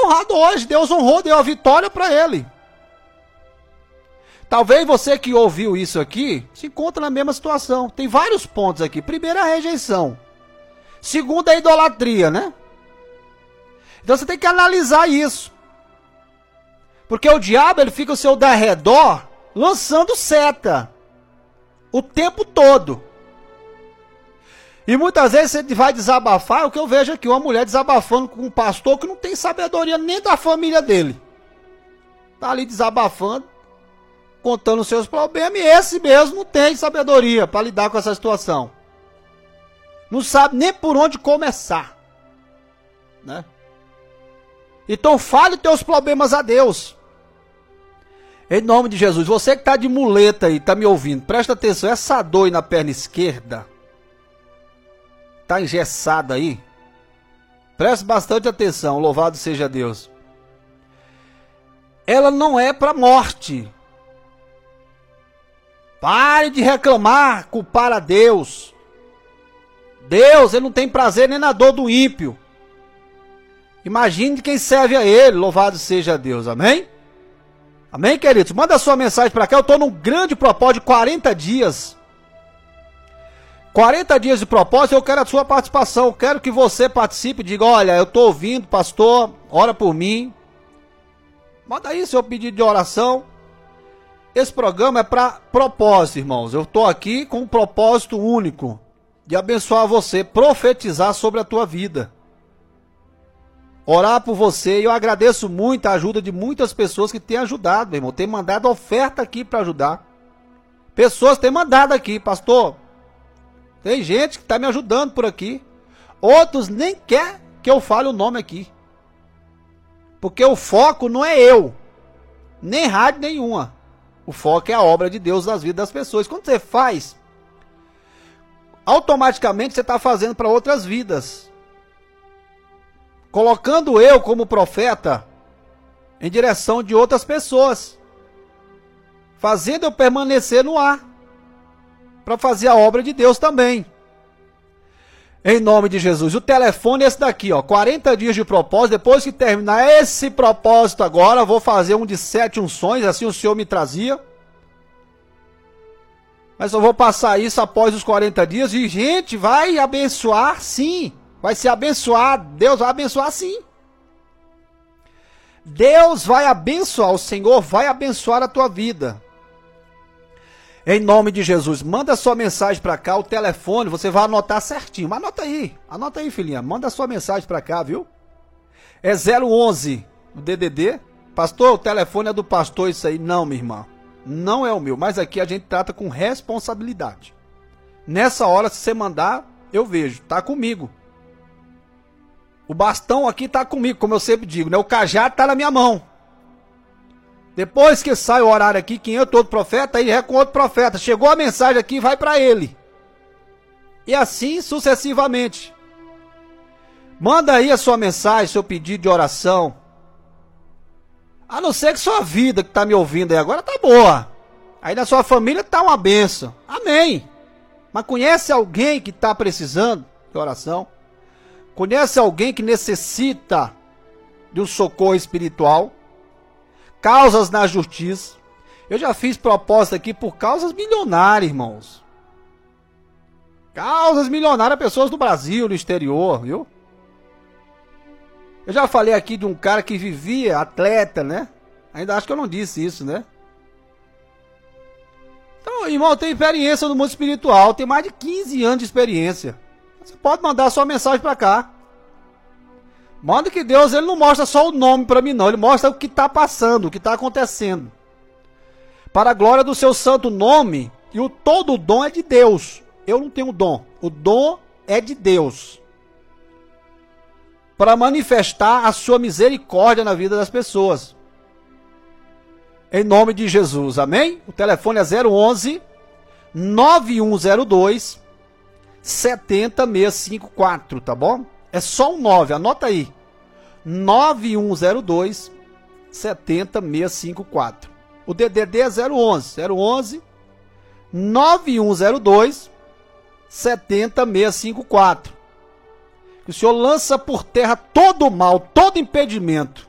honrado hoje. Deus honrou, deu a vitória para ele. Talvez você que ouviu isso aqui se encontra na mesma situação. Tem vários pontos aqui. Primeiro, a rejeição. Segundo, a idolatria, né? Então você tem que analisar isso. Porque o diabo, ele fica ao seu derredor lançando seta o tempo todo. E muitas vezes você vai desabafar, o que eu vejo aqui, uma mulher desabafando com um pastor que não tem sabedoria nem da família dele. Tá ali desabafando, contando os seus problemas, e esse mesmo não tem sabedoria para lidar com essa situação. Não sabe nem por onde começar, né? Então fale teus problemas a Deus. Em nome de Jesus, você que está de muleta aí, está me ouvindo, presta atenção, essa dor aí na perna esquerda, está engessada aí, preste bastante atenção, louvado seja Deus. Ela não é para morte. Pare de reclamar, culpar a Deus. Deus, ele não tem prazer nem na dor do ímpio. Imagine quem serve a ele, louvado seja Deus, amém? Amém, queridos? Manda a sua mensagem para cá, eu estou num grande propósito de 40 dias. 40 dias de propósito, eu quero a sua participação, eu quero que você participe, diga, olha, eu estou ouvindo, pastor, ora por mim. Manda aí seu pedido de oração. Esse programa é para propósito, irmãos. Eu estou aqui com um propósito único, de abençoar você, profetizar sobre a tua vida. Orar por você, e eu agradeço muito a ajuda de muitas pessoas que têm ajudado, meu irmão. Tem mandado oferta aqui para ajudar. Pessoas têm mandado aqui, pastor. Tem gente que está me ajudando por aqui. Outros nem quer que eu fale o nome aqui. Porque o foco não é eu, nem rádio nenhuma. O foco é a obra de Deus nas vidas das pessoas. Quando você faz, automaticamente você está fazendo para outras vidas. Colocando eu como profeta em direção de outras pessoas. Fazendo eu permanecer no ar. Para fazer a obra de Deus também. Em nome de Jesus. O telefone é esse daqui, ó. 40 dias de propósito. Depois que terminar esse propósito agora, eu vou fazer um de 7 unções. Assim o Senhor me trazia. Mas eu vou passar isso após os 40 dias. E, gente, vai abençoar sim. Vai ser abençoado. Deus vai abençoar sim. Deus vai abençoar. O Senhor vai abençoar a tua vida. Em nome de Jesus, manda sua mensagem para cá, o telefone, você vai anotar certinho. Mas anota aí, filhinha, manda sua mensagem para cá, viu? É 011, o DDD. Pastor, o telefone é do pastor, isso aí. Não, minha irmã, não é o meu, mas aqui a gente trata com responsabilidade. Nessa hora, se você mandar, eu vejo, tá comigo. O bastão aqui tá comigo, como eu sempre digo, né? O cajado tá na minha mão. Depois que sai o horário aqui, quem entra outro profeta, aí é com outro profeta. Chegou a mensagem aqui, vai para ele. E assim sucessivamente. Manda aí a sua mensagem, seu pedido de oração. A não ser que sua vida que está me ouvindo aí agora tá boa. Aí na sua família tá uma benção. Amém. Mas conhece alguém que está precisando de oração? Conhece alguém que necessita de um socorro espiritual? Causas na justiça. Eu já fiz proposta aqui por causas milionárias, irmãos. Causas milionárias, pessoas do Brasil, no exterior, viu? Eu já falei aqui de um cara que vivia, atleta, né? Ainda acho que eu não disse isso, né? Então, irmão, eu tenho experiência no mundo espiritual. Tem mais de 15 anos de experiência. Você pode mandar sua mensagem para cá. Manda que Deus, ele não mostra só o nome para mim não, ele mostra o que está passando, o que está acontecendo. Para a glória do seu santo nome, e todo o dom é de Deus. Eu não tenho dom, o dom é de Deus. Para manifestar a sua misericórdia na vida das pessoas. Em nome de Jesus, amém? O telefone é 011 9102 70654, tá bom? É só um 9, anota aí. 9102 70654. O DDD é 011 9102 70654. Que o Senhor lança por terra todo o mal, todo impedimento